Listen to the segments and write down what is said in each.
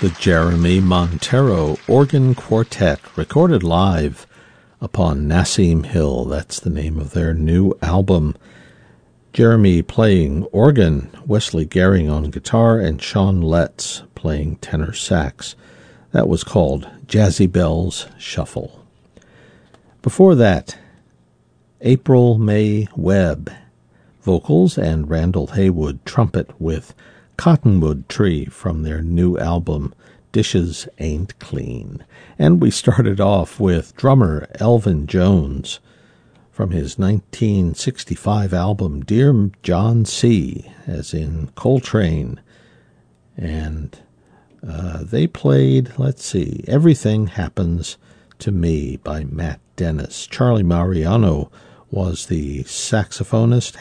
the Jeremy Montero Organ Quartet, recorded live upon Nassim Hill. That's the name of their new album. Jeremy playing organ, Wesley Gehring on guitar, and Sean Letts playing tenor sax. That was called Jazzy Bells Shuffle. Before that, April May Webb, vocals, and Randall Haywood, trumpet, with Cottonwood Tree from their new album, Dishes Ain't Clean. And we started off with drummer Elvin Jones from his 1965 album, Dear John C., as in Coltrane. And they played, Everything Happens to Me by Matt Dennis. Charlie Mariano was the saxophonist,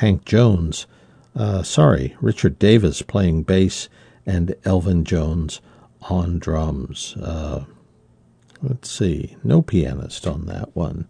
Richard Davis playing bass, and Elvin Jones on drums. No pianist on that one.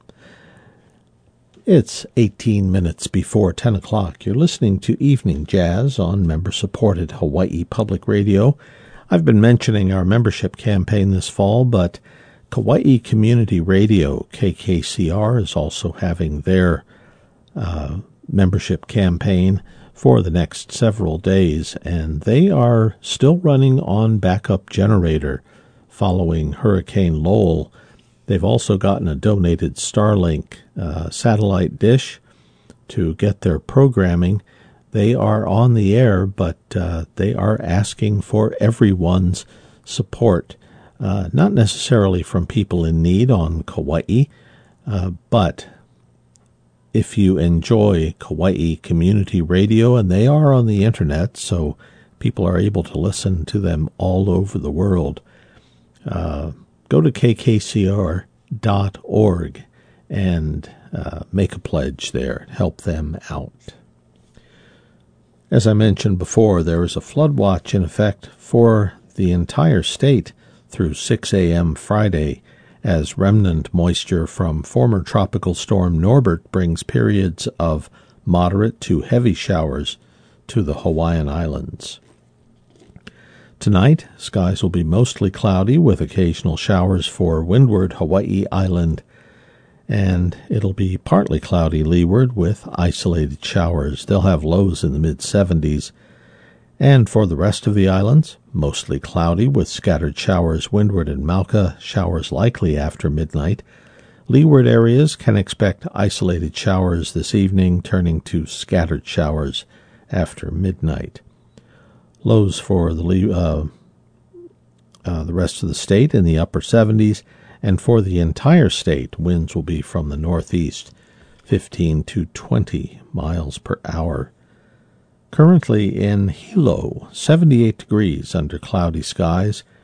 It's 18 minutes before 10 o'clock. You're listening to Evening Jazz on member-supported Hawaii Public Radio. I've been mentioning our membership campaign this fall, but Kauai Community Radio, KKCR, is also having their membership campaign for the next several days, and they are still running on backup generator following Hurricane Lowell. They've also gotten a donated Starlink satellite dish to get their programming. They are on the air, but they are asking for everyone's support, not necessarily from people in need on Kauai, but if you enjoy Kauai Community Radio, and they are on the internet, so people are able to listen to them all over the world, go to kkcr.org and make a pledge there. Help them out. As I mentioned before, there is a flood watch in effect for the entire state through 6 a.m. Friday, as remnant moisture from former tropical storm Norbert brings periods of moderate to heavy showers to the Hawaiian Islands. Tonight, skies will be mostly cloudy with occasional showers for windward Hawaii Island, and it'll be partly cloudy leeward with isolated showers. They'll have lows in the mid-70s. And for the rest of the islands, mostly cloudy with scattered showers windward and Mauka, showers likely after midnight. Leeward areas can expect isolated showers this evening, turning to scattered showers after midnight. Lows for the rest of the state in the upper 70s, and for the entire state, winds will be from the northeast, 15 to 20 miles per hour. Currently in Hilo, 78 degrees under cloudy skies,